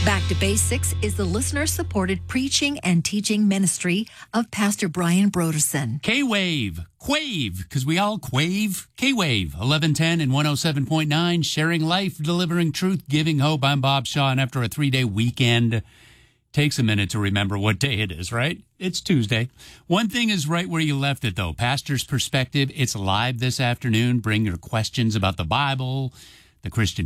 Back to Basics is the listener-supported preaching and teaching ministry of Pastor Brian Broderson. K-Wave, Quave, because we all quave. K-Wave, 1110 and 107.9, sharing life, delivering truth, giving hope. I'm Bob Shaw, and after a 3-day weekend, takes a minute to remember what day it is, right? It's Tuesday. One thing is right where you left it, though. Pastor's Perspective, it's live this afternoon. Bring your questions about the Bible, the Christian